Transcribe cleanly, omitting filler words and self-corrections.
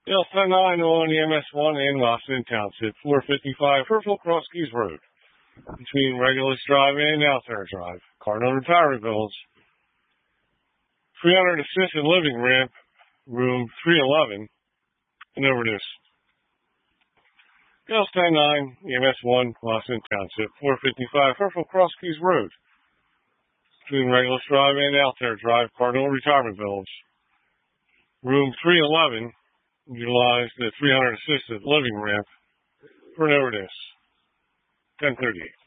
Delta 9 on EMS 1 in Washington Township, 455 Herschel Cross Keys Road, between Regulus Drive and Altair Drive, Cardinal Retirement Village. 300 assisted living ramp, room 311, and overdose. Delta 9 EMS 1 Washington Township, 455 Herschel Cross Keys Road, between Regulus Drive and Altair Drive, Cardinal Retirement Village. Room 311. Utilize the 300 assisted living ramp for an overdose. 10:38.